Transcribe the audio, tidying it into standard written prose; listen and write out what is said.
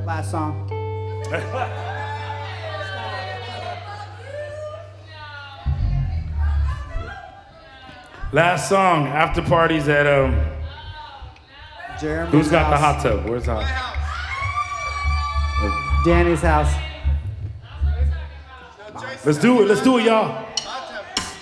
Last song. Last song, after parties at Jeremy's who's got the house. hot tub? Where's the hot tub? Danny's house. Let's do it, y'all.